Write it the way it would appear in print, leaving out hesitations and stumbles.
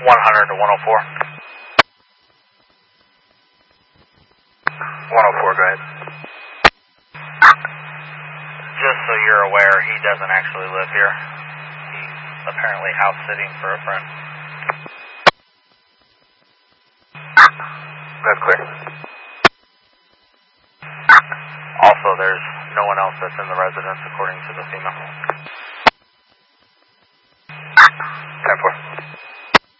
100 to 104. 104, go ahead. Just so you're aware, he doesn't actually live here. He's apparently house sitting for a friend. That's clear. Also, there's no one else that's in the residence according to the female.